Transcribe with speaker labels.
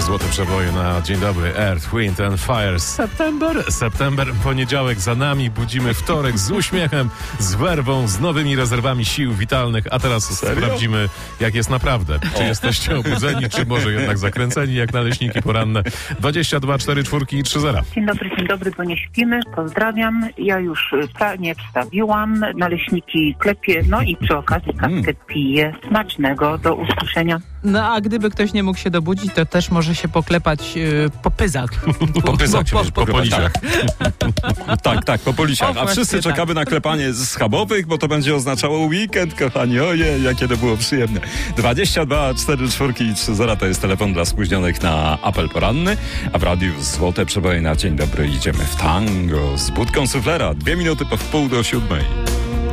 Speaker 1: Złote przeboje na dzień dobry. Earth, Wind and Fire. September, poniedziałek za nami. Budzimy wtorek z uśmiechem, z werwą, z nowymi rezerwami sił witalnych. A teraz sprawdzimy, jak jest naprawdę. Czy jesteście obudzeni, czy może jednak zakręceni, jak naleśniki poranne. 22 4 4 i 3 0.
Speaker 2: Dzień dobry, bo nie śpimy. Pozdrawiam. Ja już pranie wstawiłam, naleśniki klepię, no i przy okazji kawkę piję. Smacznego, do usłyszenia.
Speaker 3: No a gdyby ktoś nie mógł się dobudzić, to też może się poklepać po pyzach.
Speaker 1: Po policiach.
Speaker 4: Tak, po policiach. A wszyscy czekamy na klepanie schabowych, bo to będzie oznaczało weekend, kochani. Ojej, jakie to było przyjemne. 22 4 4 i 3 0 to jest telefon dla spóźnionych na apel poranny, a w radiu Złote przeboje na dzień dobry idziemy w tango z budką suflera. 2 minuty po wpół do 7.